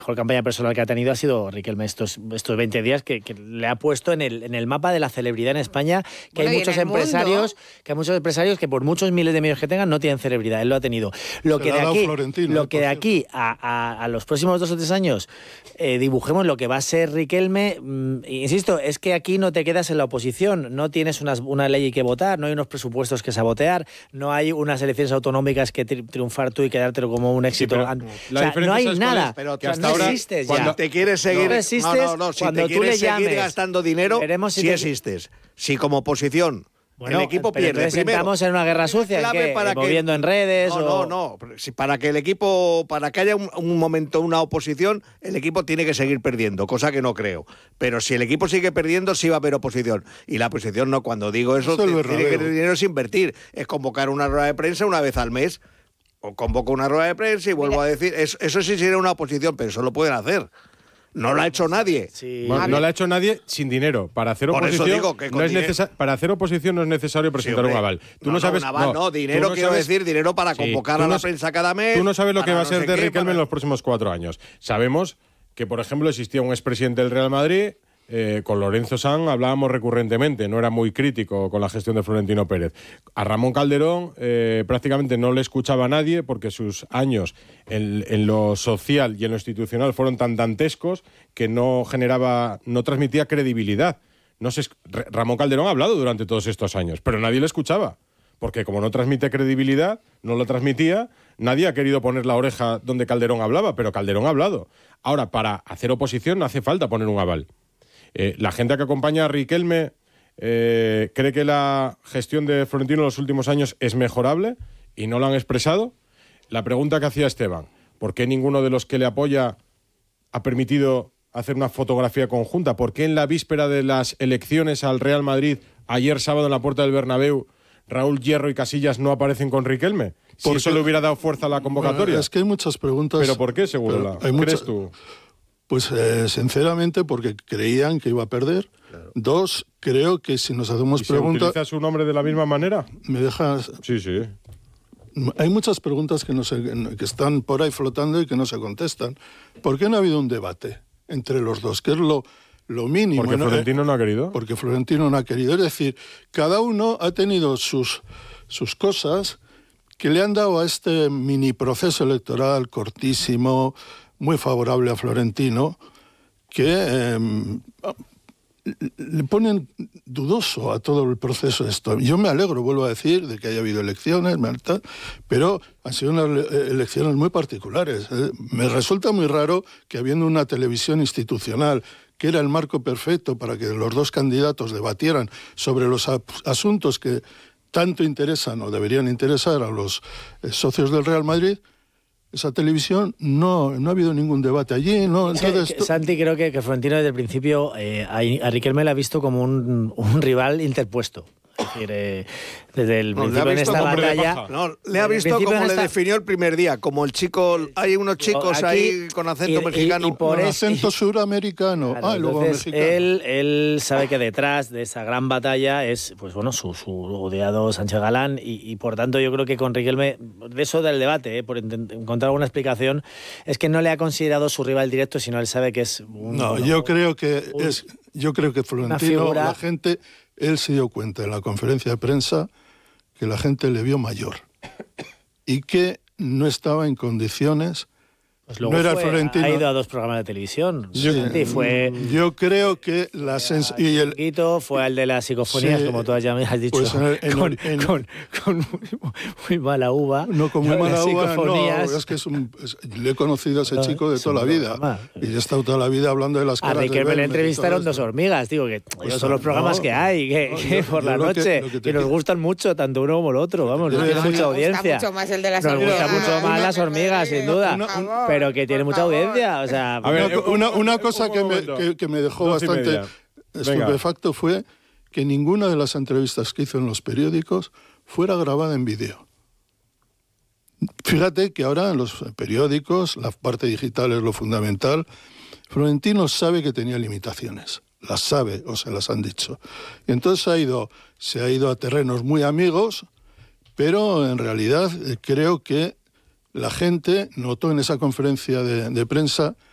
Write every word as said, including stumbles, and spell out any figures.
mejor campaña personal que ha tenido ha sido Riquelme estos, estos veinte días, que, que le ha puesto en el, en el mapa de la celebridad en España, que bueno, hay muchos empresarios mundo. que hay muchos empresarios que por muchos miles de millones que tengan no tienen celebridad. Él lo ha tenido. Lo Se que de aquí, lo que de aquí a, a, a los próximos dos o tres años eh, dibujemos lo que va a ser Riquelme, mmm, insisto, es que aquí no te quedas en la oposición, no tienes unas, una ley que votar, no hay unos presupuestos que sabotear, no hay unas elecciones autonómicas que tri triunfar tú y quedártelo como un éxito. Sí, pero, o sea, no hay nada. Pero que o sea, no ahora, existes ya. Cuando te quieres seguir, no, existes, no, no, no, si cuando te quieres tú le seguir llames, gastando dinero, si sí te... existes. Si como oposición bueno, el equipo pero pierde primero. Estamos en una guerra sucia, ¿en qué? Para moviendo que, en redes. No, o... no, no. Si para que el equipo, para que haya un, un momento, una oposición, el equipo tiene que seguir perdiendo, cosa que no creo. Pero si el equipo sigue perdiendo, sí va a haber oposición. Y la oposición no. Cuando digo eso, eso te, tiene que el dinero es invertir. Es convocar una rueda de prensa una vez al mes. O convoco una rueda de prensa y vuelvo Mira. a decir, eso, eso sí sería una oposición, pero eso lo pueden hacer. No lo ha hecho nadie. Sí. Bueno, no lo ha hecho nadie sin dinero. Para hacer Por oposición, eso digo que no es necesa- para hacer oposición no es necesario presentar sí, un aval. Tú no, no sabes. No, un aval, no, no dinero no quiero sabes, decir dinero para sí, convocar a la no, prensa cada mes. Tú no sabes lo que va a no ser de qué, Riquelme para... en los próximos cuatro años. Sabemos que, por ejemplo, existía un expresidente del Real Madrid. Eh, con Lorenzo Sanz hablábamos recurrentemente, no era muy crítico con la gestión de Florentino Pérez. A Ramón Calderón eh, prácticamente no le escuchaba a nadie porque sus años en, en lo social y en lo institucional fueron tan dantescos que no generaba, no transmitía credibilidad. No se, Ramón Calderón ha hablado durante todos estos años, pero nadie le escuchaba. Porque como no transmite credibilidad, no lo transmitía, nadie ha querido poner la oreja donde Calderón hablaba, pero Calderón ha hablado. Ahora, para hacer oposición no hace falta poner un aval. Eh, la gente que acompaña a Riquelme eh, cree que la gestión de Florentino en los últimos años es mejorable y no lo han expresado. La pregunta que hacía Esteban, ¿por qué ninguno de los que le apoya ha permitido hacer una fotografía conjunta? ¿Por qué en la víspera de las elecciones al Real Madrid, ayer sábado en la puerta del Bernabéu, Raúl Hierro y Casillas no aparecen con Riquelme? Si Porque, eso le hubiera dado fuerza a la convocatoria. Es que hay muchas preguntas. ¿Pero por qué, seguro? ¿Crees mucha... tú? Pues eh, sinceramente porque creían que iba a perder. Claro. Dos, creo que si nos hacemos ¿Y preguntas... ¿Se utiliza su nombre de la misma manera? ¿Me dejas...? Sí, sí. Hay muchas preguntas que, no se, que están por ahí flotando y que no se contestan. ¿Por qué no ha habido un debate entre los dos? Que es lo, lo mínimo. ¿Porque Florentino no ha querido? Porque Florentino no ha querido. Es decir, cada uno ha tenido sus, sus cosas que le han dado a este mini proceso electoral cortísimo, muy favorable a Florentino, que eh, le ponen dudoso a todo el proceso de esto. Yo me alegro, vuelvo a decir, de que haya habido elecciones, pero han sido unas elecciones muy particulares. Me resulta muy raro que habiendo una televisión institucional, que era el marco perfecto para que los dos candidatos debatieran sobre los asuntos que tanto interesan o deberían interesar a los socios del Real Madrid, esa televisión no, no ha habido ningún debate allí, ¿no? Entonces, que, que, Santi, creo que, que Florentino desde el principio eh, a, a Riquelme le ha visto como un, un rival interpuesto. Es decir, eh, desde el no, principio en esta batalla... No, le ha visto como le esta... definió el primer día, como el chico... Hay unos chicos aquí, ahí con acento y, mexicano. Y, y por con es, acento suramericano. Claro, ah, luego entonces, mexicano. Él, él sabe que detrás de esa gran batalla es, pues bueno, su, su odiado Sánchez Galán y, y por tanto yo creo que con Riquelme, de eso del debate, eh, por encontrar alguna explicación, es que no le ha considerado su rival directo, sino él sabe que es un... No, bueno, yo creo que un, es... Yo creo que Florentino, figura... la gente... Él se dio cuenta en la conferencia de prensa que la gente le vio mayor y que no estaba en condiciones... Pues luego no era fue, Florentino. Ha ido a dos programas de televisión. Sí, sí, fue, yo creo que la sens y el Chiquito, fue el de las psicofonías, sí, como tú ya me has dicho, pues en el, en con, en, con, con muy, muy mala uva. No, con muy mala uva, no, es que es un, es, le he conocido a ese no, chico de toda la vida. Programa. Y he estado toda la vida hablando de las caras a Riquelme de le entrevistaron dos hormigas, digo, que pues son los programas no, que hay, que, no, que por la noche, que, que, que nos gustan mucho, tanto uno como el otro, vamos, no tiene mucha audiencia. Nos gusta mucho más el de las nos hormigas. Nos gusta mucho más las hormigas, sin duda, pero que tiene mucha audiencia. O sea, a ver, una, una cosa que me, que, que me dejó bastante estupefacto fue que ninguna de las entrevistas que hizo en los periódicos fuera grabada en vídeo. Fíjate que ahora en los periódicos, la parte digital es lo fundamental. Florentino sabe que tenía limitaciones, las sabe o se las han dicho. Y entonces ha ido, se ha ido a terrenos muy amigos, pero en realidad eh, creo que la gente notó en esa conferencia de, de prensa